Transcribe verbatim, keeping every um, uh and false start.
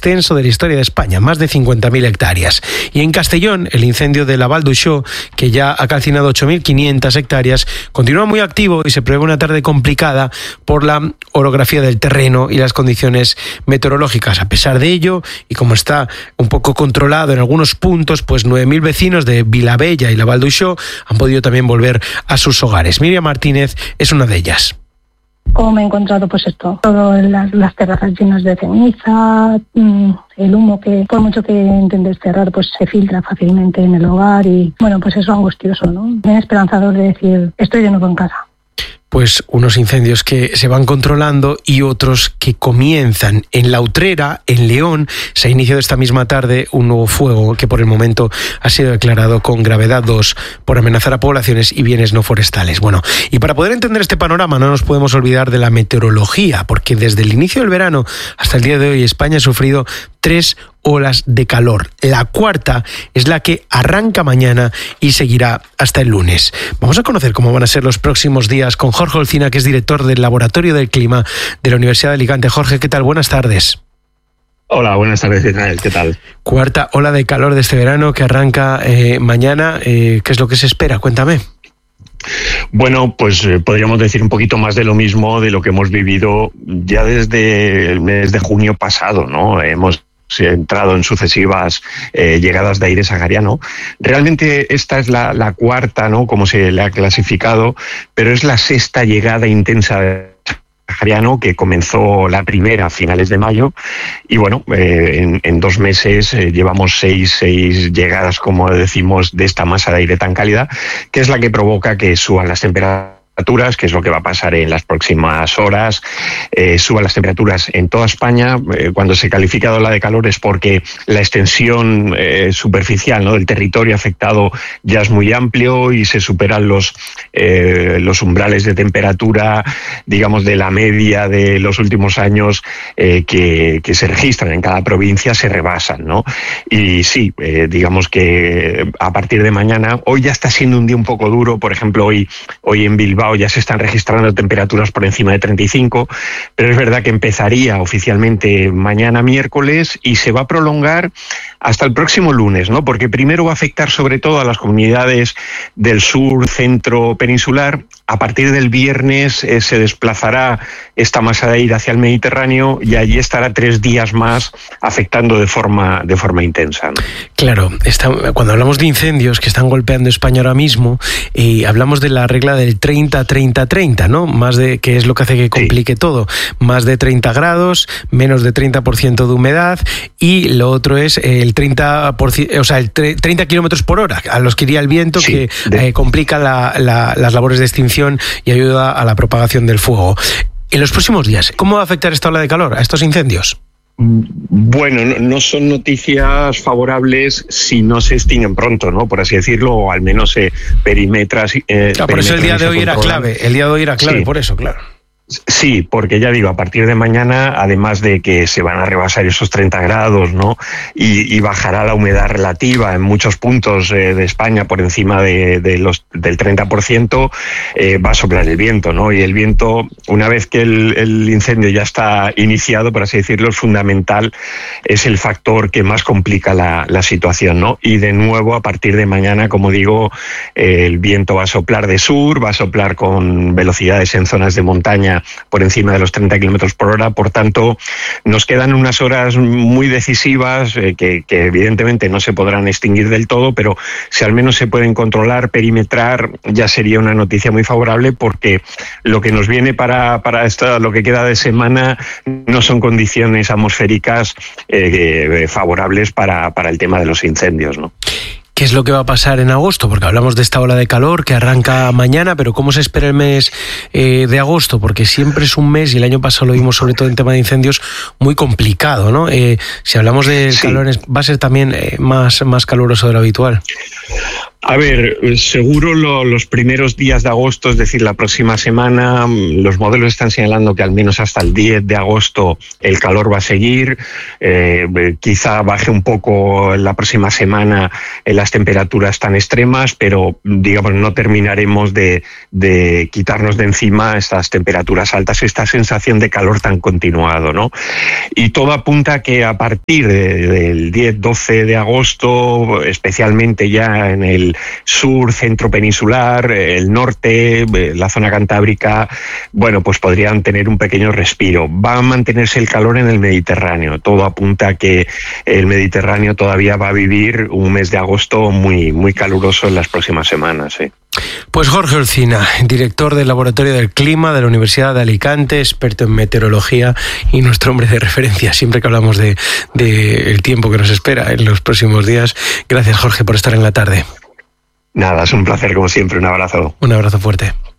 extenso de la historia de España, más de cincuenta mil hectáreas. Y en Castellón, el incendio de la Vall d'Uixó, que ya ha calcinado ocho mil quinientas hectáreas, continúa muy activo y se prevé una tarde complicada por la orografía del terreno y las condiciones meteorológicas. A pesar de ello, y como está un poco controlado en algunos puntos, pues nueve mil vecinos de Vilabella y la Vall d'Uixó han podido también volver a sus hogares. Miriam Martínez es una de ellas. ¿Cómo me he encontrado? Pues esto, todas las, las terrazas llenas de ceniza, mmm, el humo que por mucho que intentes cerrar pues se filtra fácilmente en el hogar y bueno, pues eso angustioso, ¿no? Bien esperanzador de decir, estoy de nuevo en casa. Pues unos incendios que se van controlando y otros que comienzan. En La Utrera, en León, se ha iniciado esta misma tarde un nuevo fuego que por el momento ha sido declarado con gravedad dos por amenazar a poblaciones y bienes no forestales. Bueno, y para poder entender este panorama no nos podemos olvidar de la meteorología, porque desde el inicio del verano hasta el día de hoy España ha sufrido tres olas de calor. La cuarta es la que arranca mañana y seguirá hasta el lunes. Vamos a conocer cómo van a ser los próximos días con Jorge Olcina, que es director del Laboratorio del Clima de la Universidad de Alicante. Jorge, ¿qué tal? Buenas tardes. Hola, buenas tardes, Israel. ¿Qué tal? Cuarta ola de calor de este verano que arranca eh, mañana. Eh, ¿Qué es lo que se espera? Cuéntame. Bueno, pues eh, podríamos decir un poquito más de lo mismo de lo que hemos vivido ya desde el mes de junio pasado, ¿no? Hemos se ha entrado en sucesivas eh, llegadas de aire sahariano. Realmente esta es la, la cuarta, ¿no?, como se le ha clasificado, pero es la sexta llegada intensa de sahariano, que comenzó la primera a finales de mayo, y bueno, eh, en, en dos meses eh, llevamos seis, seis llegadas, como decimos, de esta masa de aire tan cálida, que es la que provoca que suban las temperaturas, que es lo que va a pasar en las próximas horas. Eh, suban las temperaturas en toda España. Eh, cuando se califica de ola de calor es porque la extensión eh, superficial, ¿no?, del territorio afectado ya es muy amplio y se superan los, eh, los umbrales de temperatura, digamos, de la media de los últimos años eh, que, que se registran en cada provincia, se rebasan, ¿no? Y sí, eh, digamos que a partir de mañana, hoy ya está siendo un día un poco duro. Por ejemplo, hoy, hoy en Bilbao ya se están registrando temperaturas por encima de treinta y cinco, pero es verdad que empezaría oficialmente mañana miércoles y se va a prolongar hasta el próximo lunes, ¿no? Porque primero va a afectar sobre todo a las comunidades del sur, centro, peninsular. A partir del viernes eh, se desplazará esta masa de aire hacia el Mediterráneo y allí estará tres días más afectando de forma, de forma intensa, ¿no? Claro, está, cuando hablamos de incendios que están golpeando España ahora mismo, eh, hablamos de la regla del treinta treinta treinta, ¿no? Más de, que es lo que hace que complique sí. todo. Más de treinta grados, menos de treinta por ciento de humedad, y lo otro es el treinta por ciento, o sea, el treinta kilómetros por hora, a los que iría el viento, sí, que de... eh, complica la, la, las labores de extinción y ayuda a la propagación del fuego. En los próximos días, ¿cómo va a afectar esta ola de calor a estos incendios? Bueno, no, no son noticias favorables si no se extinguen pronto, ¿no?, por así decirlo, o al menos se perimetran. Eh, claro, por eso el día de hoy era clave, el día de hoy era clave, sí. por eso, claro. Sí, porque ya digo, a partir de mañana, además de que se van a rebasar esos treinta grados, ¿no?, y, y bajará la humedad relativa en muchos puntos eh, de España por encima de, de los, del treinta por ciento, eh, va a soplar el viento, ¿no? Y el viento, una vez que el, el incendio ya está iniciado, por así decirlo, es fundamental, es el factor que más complica la, la situación, ¿no? Y de nuevo, a partir de mañana, como digo, eh, el viento va a soplar de sur, va a soplar con velocidades en zonas de montaña por encima de los treinta kilómetros por hora. Por tanto, nos quedan unas horas muy decisivas eh, que, que evidentemente no se podrán extinguir del todo, pero si al menos se pueden controlar, perimetrar, ya sería una noticia muy favorable, porque lo que nos viene para, para esta, lo que queda de semana no son condiciones atmosféricas eh, favorables para, para el tema de los incendios, ¿no? ¿Qué es lo que va a pasar en agosto? Porque hablamos de esta ola de calor que arranca mañana, pero ¿cómo se espera el mes eh, de agosto? Porque siempre es un mes, y el año pasado lo vimos sobre todo en tema de incendios, muy complicado, ¿no? Eh, si hablamos de sí. calor, va a ser también eh, más, más caluroso de lo habitual. A ver, seguro lo, los primeros días de agosto, es decir, la próxima semana, los modelos están señalando que al menos hasta el diez de agosto el calor va a seguir. Eh, quizá baje un poco la próxima semana en las temperaturas tan extremas, pero digamos no terminaremos de, de quitarnos de encima estas temperaturas altas, esta sensación de calor tan continuado, ¿no? Y todo apunta a que a partir de, del diez doce de agosto, especialmente ya en el sur, centro peninsular, el norte, la zona cantábrica, bueno, pues podrían tener un pequeño respiro. Va a mantenerse el calor en el Mediterráneo. Todo apunta a que el Mediterráneo todavía va a vivir un mes de agosto muy, muy caluroso en las próximas semanas, ¿eh? Pues Jorge Olcina, director del Laboratorio del Clima de la Universidad de Alicante, experto en meteorología y nuestro hombre de referencia siempre que hablamos de, de el tiempo que nos espera en los próximos días. Gracias, Jorge, por estar en la tarde. Nada, es un placer como siempre. Un abrazo. Un abrazo fuerte.